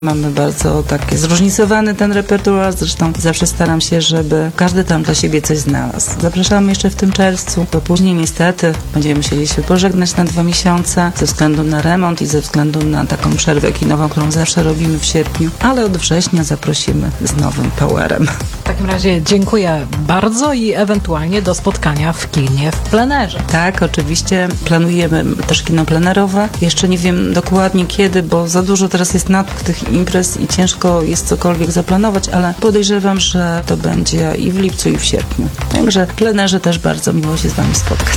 Mamy bardzo taki zróżnicowany ten repertuar, zresztą zawsze staram się, żeby każdy tam dla siebie coś znalazł. Zapraszamy jeszcze w tym czerwcu, bo później niestety będziemy musieli się pożegnać na 2 miesiące ze względu na remont i ze względu na taką przerwę kinową, którą zawsze robimy w sierpniu, ale od września zaprosimy z nowym powerem. W takim razie dziękuję bardzo i ewentualnie do spotkania w kinie w plenerze. Tak, oczywiście planujemy też kino plenerowe. Jeszcze nie wiem dokładnie kiedy, bo za dużo teraz jest tych imprez i ciężko jest cokolwiek zaplanować, ale podejrzewam, że to będzie i w lipcu, i w sierpniu. Także w plenerze też bardzo miło się z Wami spotkać.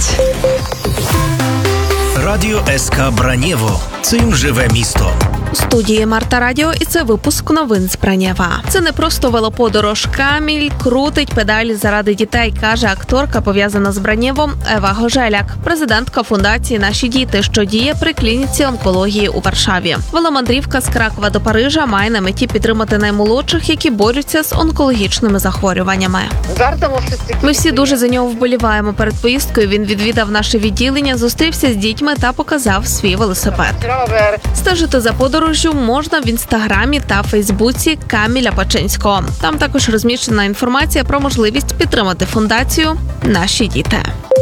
Радіо СК Бранєво. Цим живе місто. У студії Марта Радіо, і це випуск новин з Бранєва. Це не просто велоподорож. Каміль крутить педалі заради дітей, каже акторка, пов'язана з Бранєвом Ева Гожеляк, президентка фундації «Наші діти», що діє при клініці онкології у Варшаві. Веломандрівка з Кракова до Парижа має на меті підтримати наймолодших, які борються з онкологічними захворюваннями. Ми всі дуже за нього вболіваємо. Перед поїздкою він відвідав наше відділення, зустрівся з дітьми та показав свій велосипед. Стежити за подорожжю можна в інстаграмі та фейсбуці Каміля Пачинського. Там також розміщена інформація про можливість підтримати фундацію «Наші діти».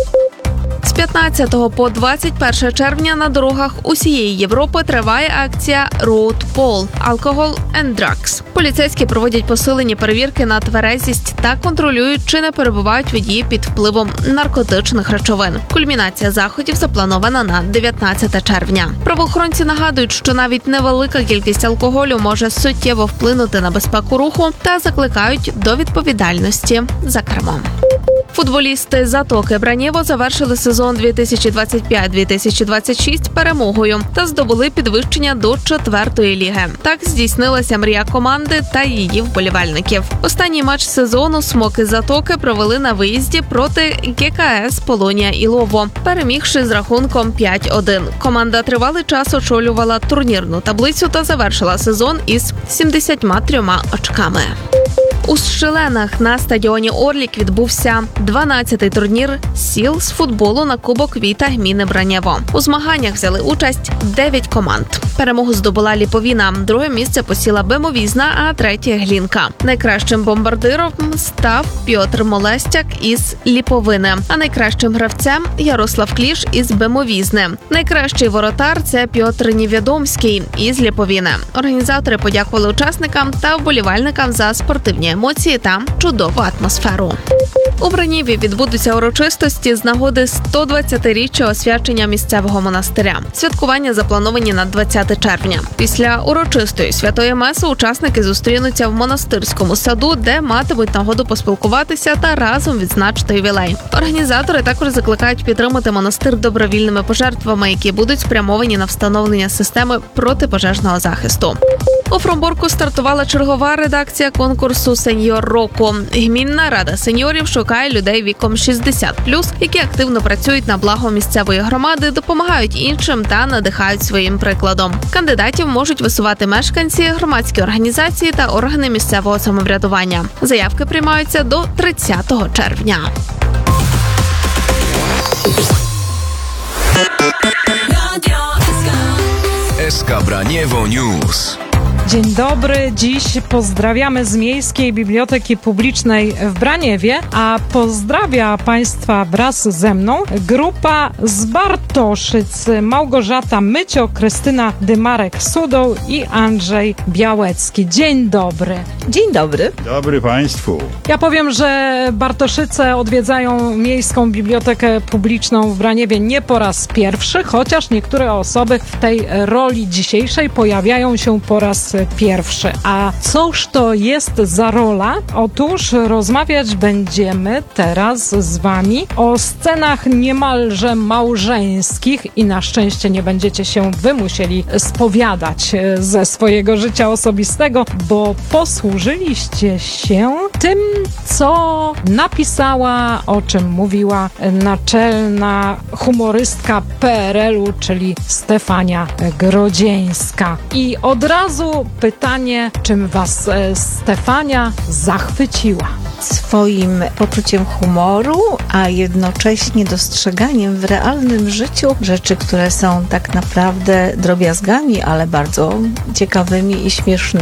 З 15 по 21 червня на дорогах усієї Європи триває акція Road Poll – Alcohol and Drugs. Поліцейські проводять посилені перевірки на тверезість та контролюють, чи не перебувають водії під впливом наркотичних речовин. Кульмінація заходів запланована на 19 червня. Правоохоронці нагадують, що навіть невелика кількість алкоголю може суттєво вплинути на безпеку руху та закликають до відповідальності за кермом. Футболісти «Затоки Бранєво» завершили сезон 2025-2026 перемогою та здобули підвищення до 4-ї ліги. Так здійснилася мрія команди та її вболівальників. Останній матч сезону «Смоки Затоки» провели на виїзді проти ГКС «Полонія Ілово», перемігши з рахунком 5-1. Команда тривалий час очолювала турнірну таблицю та завершила сезон із 73 очками. У Шеленах на стадіоні «Орлік» відбувся 12-й турнір сіл з футболу на Кубок Віта гміни Бранєво. У змаганнях взяли участь 9 команд. Перемогу здобула Ліповіна, друге місце посіла Бемовізна, а третє – Глінка. Найкращим бомбардиром став Пьотр Молестяк із Ліповини, а найкращим гравцем – Ярослав Кліш із Бемовізни. Найкращий воротар – це Пьотр Нівідомський із Ліповіни. Організатори подякували учасникам та вболівальникам за спортивні емоції та чудову атмосферу. У Бранєві відбудуться урочистості з нагоди 120-річчя освячення місцевого монастиря. Святкування заплановані на 20 червня. Після урочистої святої меси учасники зустрінуться в монастирському саду, де матимуть нагоду поспілкуватися та разом відзначити ювілей. Організатори також закликають підтримати монастир добровільними пожертвами, які будуть спрямовані на встановлення системи протипожежного захисту. У Фромборку стартувала чергова редакція конкурсу «Сеньор року». Гмінна рада сеньорів шукає людей віком 60+, які активно працюють на благо місцевої громади, допомагають іншим та надихають своїм прикладом. Кандидатів можуть висувати мешканці, громадські організації та органи місцевого самоврядування. Заявки приймаються до 30 червня. СК Бранєво News. Dzień dobry. Dziś pozdrawiamy z Miejskiej Biblioteki Publicznej w Braniewie, a pozdrawia Państwa wraz ze mną grupa z Bartoszyc. Małgorzata Mycio, Krystyna Dymarek-Sudoł i Andrzej Białecki. Dzień dobry. Dzień dobry. Dobry Państwu. Ja powiem, że Bartoszyce odwiedzają Miejską Bibliotekę Publiczną w Braniewie nie po raz pierwszy, chociaż niektóre osoby w tej roli dzisiejszej pojawiają się po raz pierwszy. A cóż to jest za rola? Otóż rozmawiać będziemy teraz z Wami o scenach niemalże małżeńskich i na szczęście nie będziecie się wy musieli spowiadać ze swojego życia osobistego, bo posłużyliście się tym, co napisała, o czym mówiła naczelna humorystka PRL-u, czyli Stefania Grodzieńska. I od razu pytanie, czym was Stefania zachwyciła? swoim poczuciem humoru, a jednocześnie dostrzeganiem w realnym życiu rzeczy, które są tak naprawdę drobiazgami, ale bardzo ciekawymi i śmiesznymi.